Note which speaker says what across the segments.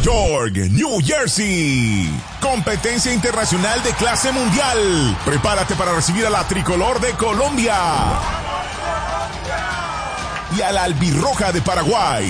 Speaker 1: York, New Jersey. Competencia internacional de clase mundial. Prepárate para recibir a la tricolor de Colombia y a la albirroja de Paraguay.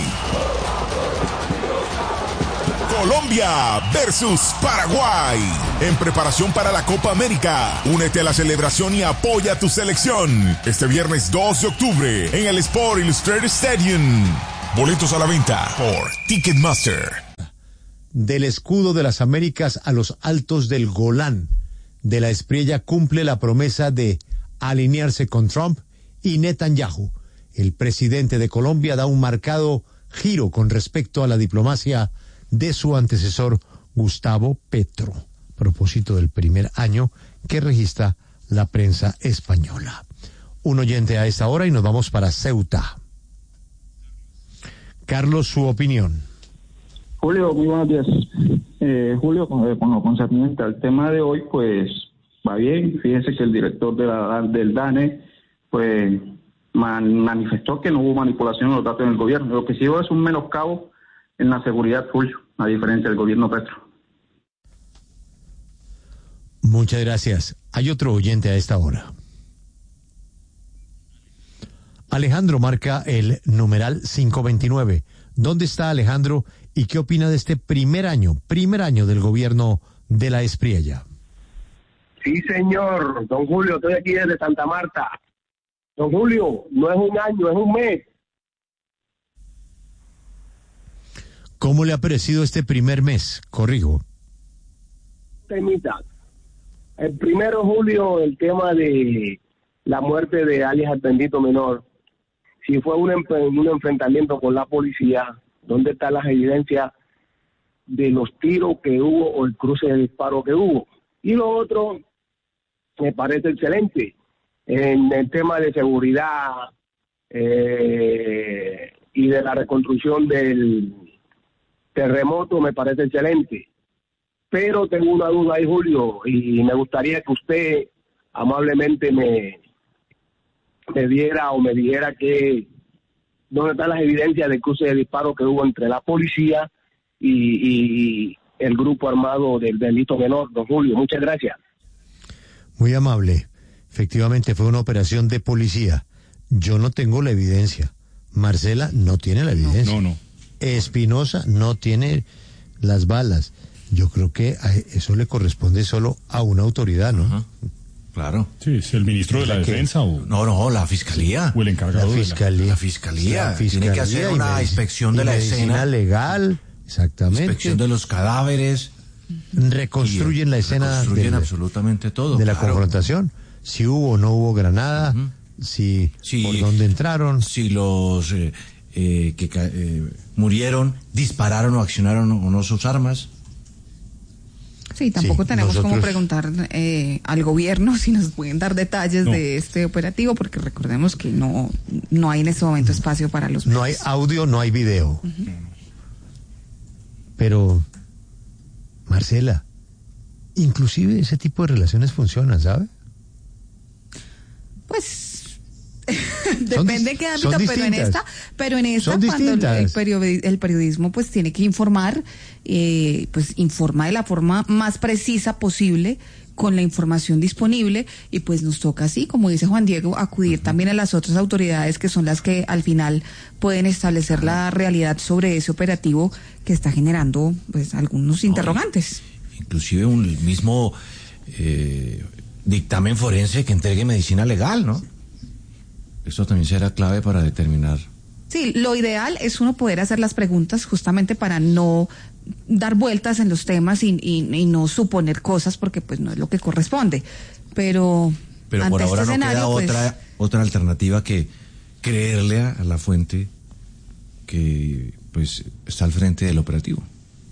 Speaker 1: Colombia versus Paraguay. En preparación para la Copa América. Únete a la celebración y apoya a tu selección. Este viernes 2 de octubre en el Sport Illustrated Stadium. Boletos a la venta por Ticketmaster.
Speaker 2: Del escudo de las Américas a los altos del Golán. De la Espriella cumple la promesa de alinearse con Trump y Netanyahu. El presidente de Colombia da un marcado giro con respecto a la diplomacia de su antecesor Gustavo Petro, a propósito del primer año que registra la prensa española. Un oyente a esta hora y nos vamos para Ceuta. Carlos, su opinión.
Speaker 3: Julio, muy buenos días. Julio, con lo concerniente al tema de hoy, pues va bien. Fíjense que el director del DANE, pues manifestó que no hubo manipulación de los datos en el gobierno. Lo que sí hubo es un menoscabo en la seguridad, Julio, a diferencia del gobierno Petro.
Speaker 2: Muchas gracias. Hay otro oyente a esta hora. Alejandro marca el numeral 529. ¿Dónde está Alejandro y qué opina de este primer año del gobierno de la Espriella?
Speaker 4: Sí, señor. Don Julio, estoy aquí desde Santa Marta. Don Julio, no es un año, es un mes.
Speaker 2: ¿Cómo le ha parecido este primer mes? Corrijo.
Speaker 4: Temita. El 1 de julio, el tema de la muerte de alias el bendito menor. Si fue un enfrentamiento con la policía, ¿dónde están las evidencias de los tiros que hubo o el cruce de disparo que hubo? Y lo otro, me parece excelente. En el tema de seguridad y de la reconstrucción del terremoto, me parece excelente. Pero tengo una duda ahí, Julio, y me gustaría que usted amablemente me diera o me dijera que dónde están las evidencias del cruce de disparo que hubo entre la policía y el grupo armado del delito menor. Don Julio, muchas gracias.
Speaker 2: Muy amable. Efectivamente fue una operación de policía. Yo no tengo la evidencia. Marcela no tiene la evidencia.
Speaker 5: No.
Speaker 2: Espinosa no tiene las balas. Yo creo que eso le corresponde solo a una autoridad, ¿no?
Speaker 5: Ajá. Claro.
Speaker 6: Sí, ¿es el ministro de la Defensa o...?
Speaker 5: No, la Fiscalía.
Speaker 6: O el encargado
Speaker 2: la Fiscalía.
Speaker 5: La Fiscalía. Tiene que hacer una inspección de la escena.
Speaker 2: Legal, exactamente.
Speaker 5: Inspección de los cadáveres.
Speaker 2: Reconstruyen la escena.
Speaker 5: Reconstruyen absolutamente todo.
Speaker 2: De la confrontación. Si hubo o no hubo granada, si por dónde entraron.
Speaker 5: Si los que murieron dispararon o accionaron o no sus armas.
Speaker 7: Sí, tampoco tenemos cómo preguntar al gobierno si nos pueden dar detalles de este operativo, porque recordemos que no hay en este momento espacio para los medios.
Speaker 2: No hay audio, no hay video. Pero, Marcela, inclusive ese tipo de relaciones funcionan, ¿sabe?
Speaker 7: Pues depende de qué ámbito, pero en esta cuando el periodismo pues tiene que informar, pues informa de la forma más precisa posible con la información disponible, y pues nos toca, así como dice Juan Diego, acudir también a las otras autoridades que son las que al final pueden establecer la realidad sobre ese operativo que está generando pues algunos interrogantes.
Speaker 5: Inclusive el mismo dictamen forense que entregue medicina legal, ¿no? Eso también será clave para determinar.
Speaker 7: Sí, lo ideal es uno poder hacer las preguntas justamente para no dar vueltas en los temas y no suponer cosas, porque pues no es lo que corresponde. Pero
Speaker 5: por ahora no queda otra alternativa que creerle a la fuente que pues está al frente del operativo.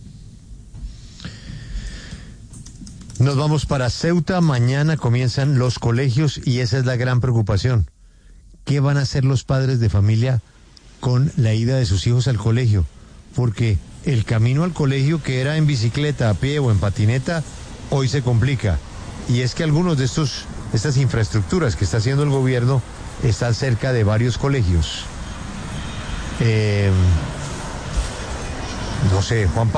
Speaker 2: Nos vamos para Ceuta. Mañana comienzan los colegios y esa es la gran preocupación. ¿Qué van a hacer los padres de familia con la ida de sus hijos al colegio? Porque el camino al colegio, que era en bicicleta, a pie o en patineta, hoy se complica. Y es que algunos de estas infraestructuras que está haciendo el gobierno están cerca de varios colegios. No sé, Juan Pablo.